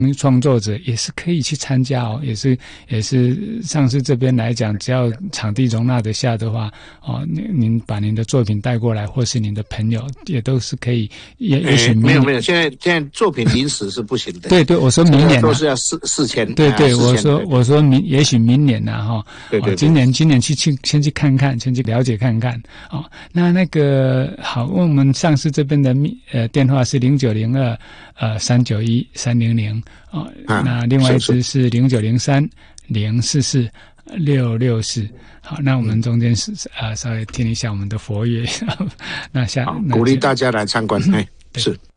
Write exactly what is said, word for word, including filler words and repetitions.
创作者也是可以去参加哦，也是也是上次这边来讲，只要场地容纳得下的话，哦，您您把您的作品带过来，或是您的朋友也都是可以，也也许没有没有，现在现在作品临时是不行的。 对对，我说明年、啊、 都是要四四千。 对对， 啊、 我说对对我说明也许明年呐、啊、哈， 对对对， 哦，今年今年去去先去看看，先去了解看看哦。那那个好，我们上市这边的呃电话是零九零二呃三九一三零零哦， 啊、 那另外一支是零九零三零四四六六四。好，那我们中间是啊、呃、稍微听一下我们的佛乐，那下鼓励大家来参观，哎，是。